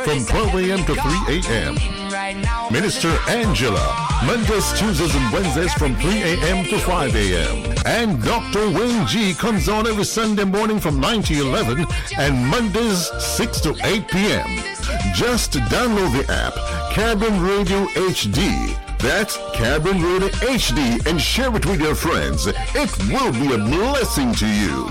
from 12 a.m. to 3 a.m. Minister Angela, Mondays, Tuesdays, and Wednesdays from 3 a.m. to 5 a.m. And Dr. Wayne G comes on every Sunday morning from 9 to 11 and Mondays 6 to 8 p.m. Just download the app, Caribbean Radio HD. That's Caribbean Radio HD, and share it with your friends. It will be a blessing to you.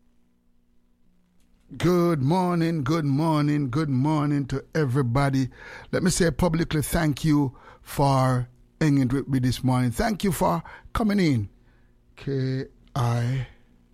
Good morning to everybody. Let me say publicly thank you for hanging with me this morning. Thank you for coming in. K.I.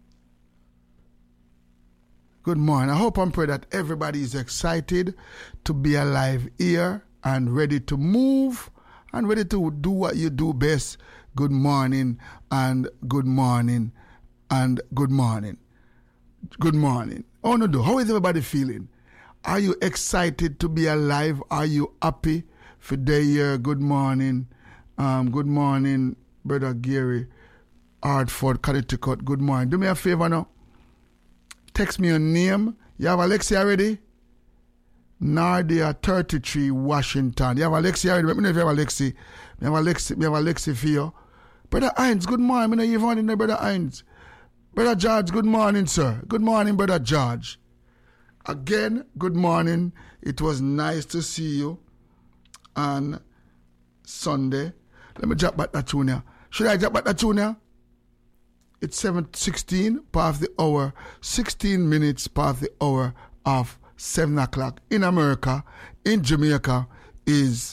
Good morning. I hope and pray that everybody is excited to be alive here and ready to move and ready to do what you do best. Good morning and good morning and good morning. Good morning. Oh no, how is everybody feeling? Are you excited to be alive? Are you happy for the year? Good morning. Good morning, Brother Gary, Hartford, Connecticut. Good morning. Do me a favor now. Text me your name. You have Alexia already? Nardia 33 Washington. You have Alexia already? Let me know if you have Alexi. We have Alexi for you. Brother Hines, good morning. I know you've on in there, Brother Hines. Brother George, good morning, sir. Good morning, Brother George. Again, good morning. It was nice to see you on Sunday. Let me drop back that tune here. Should I drop back that tune here? It's 7:16 past the hour, 16 minutes past the hour of 7 o'clock. In America, in Jamaica, is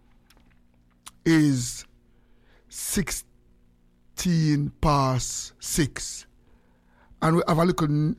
16 past 6. And we have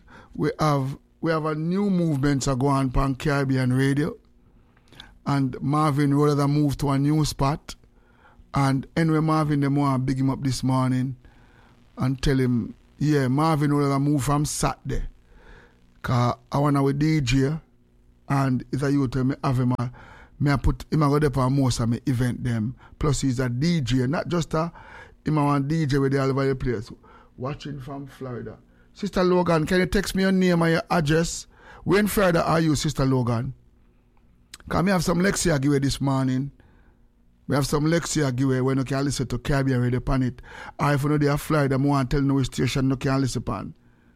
a new movement going on Caribbean Radio. And Marvin rather moved to a new spot. And anyway, Marvin, they want to big him up this morning and tell him, yeah, Marvin rather move from Saturday. Because I want to DJ, and it's a youth, I have him, I put him go there for most of my event them. Plus he's a DJ, not just him want DJ with the all over the place. Watching from Florida. Sister Logan, can you text me your name and your address? Where in Florida are you, Sister Logan? Because I have some lecture I give you this morning. We have some lecture I give you when you can listen to Caribbean Radio upon it. Or if you know they are Florida, I want to tell you which station you can listen upon.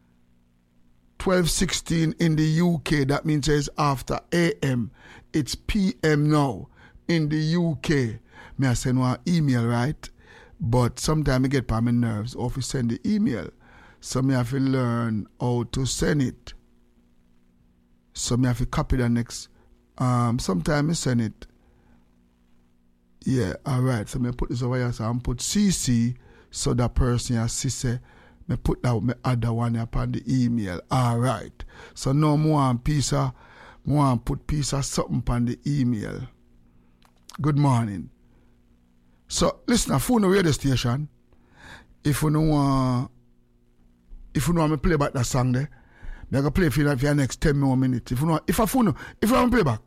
12:16 in the UK, that means it's after AM. It's PM now in the UK. May I send one email, right? But sometimes I get by my nerves or if you send the email. So I have to learn how to send it. So I have to copy the next. Sometimes I send it. Yeah, all right. So I put this over here. So I put CC. So that person has CC. I put that my other one upon the email. All right. So now more piece of, put piece of something upon the email. Good morning. So listen, phone radio station. If you know want me play back that song there, I'm gonna play for the next 10 more minutes. If you want me play back.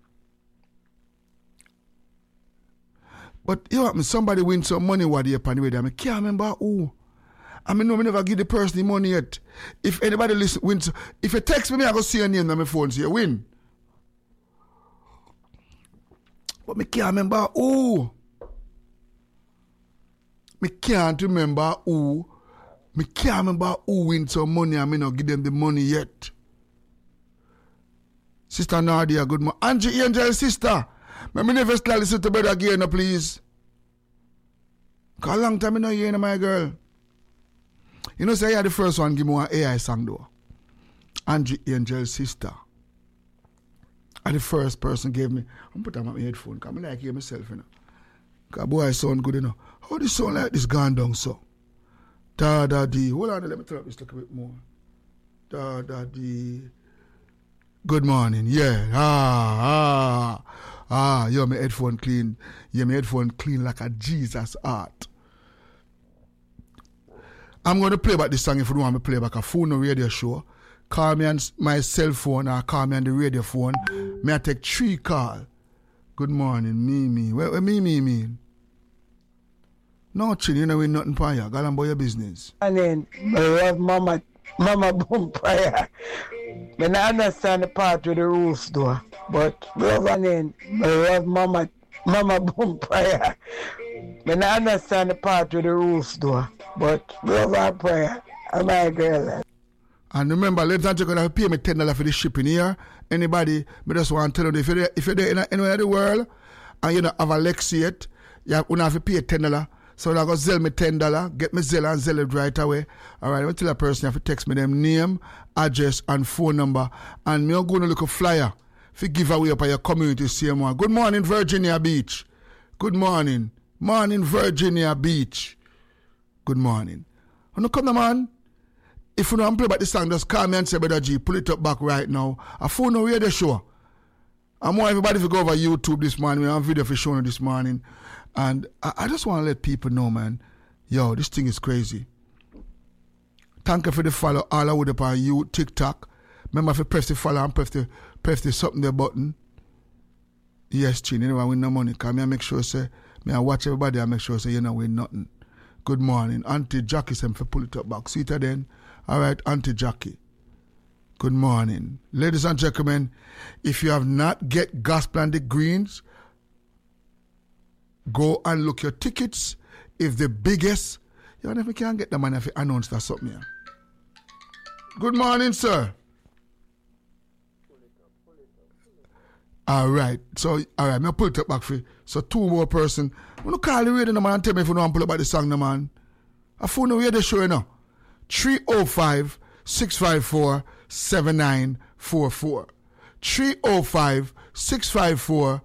But you know what, somebody win some money what they upon the way. I can't remember who. I mean, no, I never give the person the money yet. If anybody wins, if you text me, I go see your name on my phone, so you win. But I can't remember who. I can't remember who. I can't remember who win some money. I may not give them the money yet. Sister Nadia, good morning. Angie Angel, sister. I never start listen to Brother again, please. Because a long time I not hearing my girl. You know, say you're the first one give me one AI song though. Angie Angel, sister. And the first person gave me. I'm put on my headphone because I like hear myself, you know. Because boy, I sound good, you know. How do you sound like this gone down so? Da da dee. Hold on, let me turn up this a bit more. Da da dee. Good morning. Yeah. Yo, my headphone clean. Yeah, my headphone clean like a Jesus art. I'm going to play back this song if you don't want me to play back a phone or radio show. Call me on my cell phone or call me on the radio phone. May I take 3 calls. Good morning, Mimi. What Mimi mean? No, Chin, you know we nothing for you. Go on about your business. And then, I love Mama Mama Boom prayer. I don't understand the part with the rules though. But brother name, I love Mama Boom prayer. I don't understand the part with the rules though. But brother prayer. I'm my girl. And remember, ladies and gentlemen, pay me $10 for the shipping here. Anybody, I just want to tell you, if you're there anywhere in the world and you don't have a Lexi yet, you have to pay $10. So I'm going to sell me $10, get me Zelle and Zelle it right away. All right, I'm going to tell a person you have to text me them name, address, and phone number. And I'm going to look a flyer for give away up at your community same one. Good morning, Virginia Beach. Good morning. Morning, Virginia Beach. Good morning. When you come on, man, if you don't play about the song, just call me and say, Brother G, pull it up back right now. I phone no radio show. I want everybody to go over YouTube this morning. We have a video for showing this morning. And I just want to let people know, man, yo, this thing is crazy. Thank you for the follow all I would up on you, TikTok. Remember if you press the follow and press the something there button. Yes, Chin, anyway, win no money. Because I make sure say, I watch everybody and make sure say, you know, win nothing. Good morning. Auntie Jackie said for pull it up back. See it then. All right, Auntie Jackie. Good morning. Ladies and gentlemen, if you have not get Gospel and the Greens, go and look your tickets. If the biggest, you know, if you can't get the money if you announce that something here. Good morning, sir. All right. So, all right, I'm pull it up back for you. So, two more person. I'm going to call the radio man and tell me if you don't pull up about the song, no man. I phone the radio show, you know. 305-654-7944. 305-654-7944.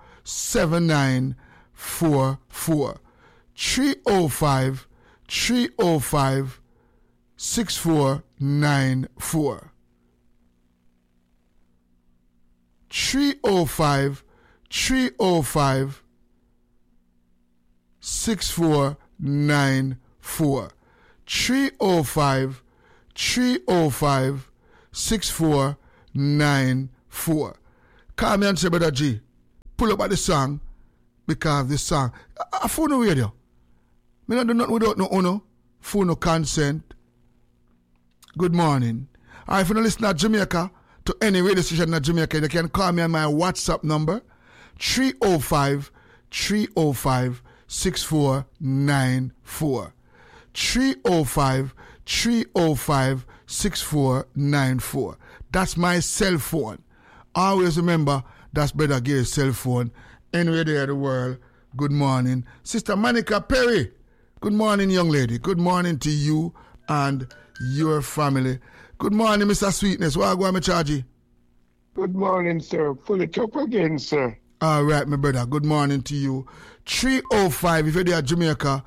305-6494. 305-6494. 305-6494. Call me and say, Brother G, pull up at the song because this song. I phone no radio. I don't do nothing without no owner. Phone no consent. Good morning. If you don't listen to Jamaica, to any radio station in Jamaica, you can call me on my WhatsApp number 305-6494. 305-6494. That's my cell phone. Always remember, that's Brother Gary's cell phone. Anywhere there in the world, good morning. Sister Monica Perry, good morning, young lady. Good morning to you and your family. Good morning, Mr. Sweetness. Where go, my chargy? Good morning, sir. Pull it up again, sir. All right, my brother. Good morning to you. 305, if you're there at Jamaica,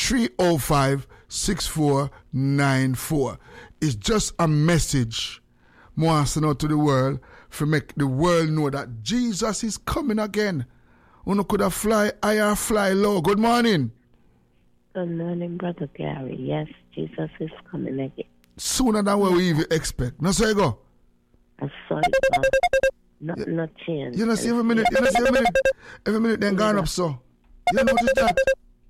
305-6494. It's just a message more send out to the world to make the world know that Jesus is coming again. You could have fly higher, fly low. Good morning. Good morning, Brother Gary. Yes, Jesus is coming again. Sooner than what we even expect. Now, so you go. I'm sorry, not change. You know, see every minute, every minute then gone up, so. You notice that?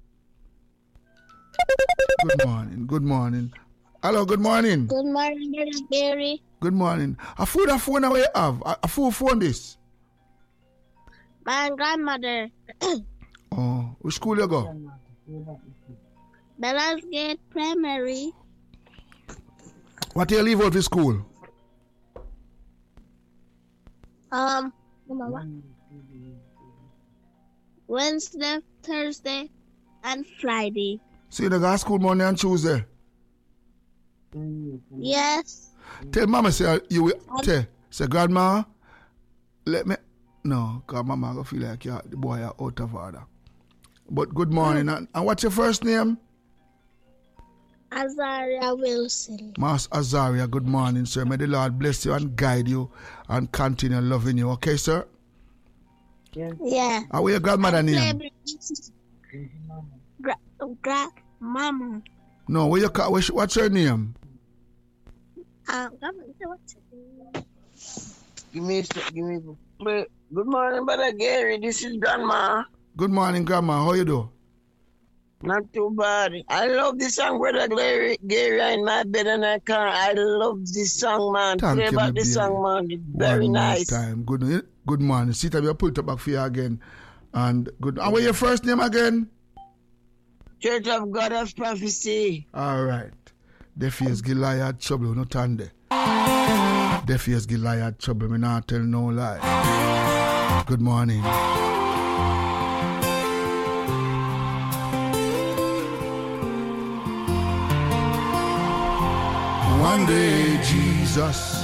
Good morning. Hello, good morning. Good morning, Brother Gary. Good morning. A phone away you have? A phone this? My grandmother. Oh, which school you go? Bellas Gate Primary. What do you leave out of school? Wednesday, Thursday, and Friday. So you go to school Monday and Tuesday? Yes. Tell Mama say you will say Grandma, let me no, because Mama go feel like the boy are out of order. But good morning. And what's your first name? Azaria Wilson. Mas Azaria, good morning, sir. May the Lord bless you and guide you and continue loving you. Okay, sir? Yeah. How are your grandmother name? Mama. No, what's your name? Give me. Good morning, Brother Gary. This is Grandma. Good morning, Grandma. How you do? Not too bad. I love this song, Brother Gary, in my bed in the car. I love this song, man. Thank Play you, about this song, man. It's very One nice. more time. Good morning. Sit up, you pull it back for you again. And good. And what's your first name again? Church of God of Prophecy. All right. The face Goliath trouble, no tande. The face Goliath trouble, me not tell no lie. Good morning. One day Jesus